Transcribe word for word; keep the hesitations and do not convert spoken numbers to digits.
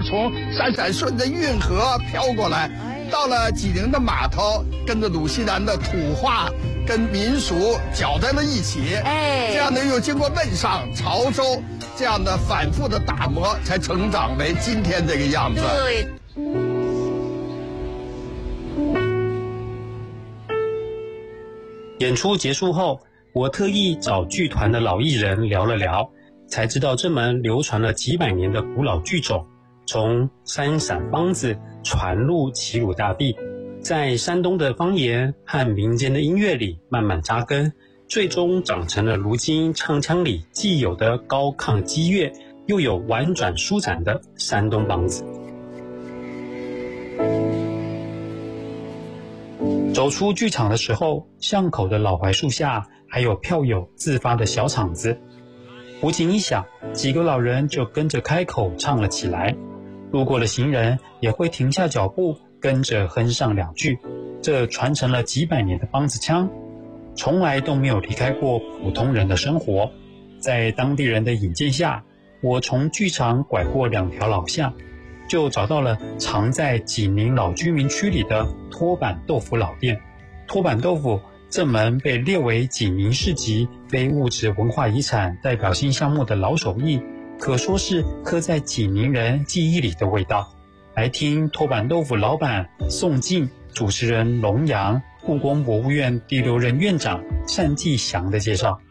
从闪闪顺着运河飘过来，到了济宁的码头，跟着鲁西南的土话跟民俗搅在了一起。哎，这样呢又经过汶上、潮州这样的反复的打磨，才成长为今天这个样子。对。 演出结束后，我特意找剧团的老艺人聊了聊，才知道这门流传了几百年的古老剧种，从三闪梆子传入齐鲁大地，在山东的方言和民间的音乐里慢慢扎根，最终长成了如今唱腔里既有的高亢激越，又有婉转舒展的山东梆子。走出剧场的时候，巷口的老槐树下还有票友自发的小场子，胡琴一响，几个老人就跟着开口唱了起来，路过的行人也会停下脚步跟着哼上两句，这传承了几百年的梆子腔从来都没有离开过普通人的生活。在当地人的引荐下，我从剧场拐过两条老巷，就找到了藏在济宁老居民区里的托板豆腐老店。托板豆腐这门被列为济宁市级非物质文化遗产代表性项目的老手艺，可说是刻在济宁人记忆里的味道。来听托板豆腐老板宋静、主持人龙阳、故宫博物院第六任院长单霁翔的介绍。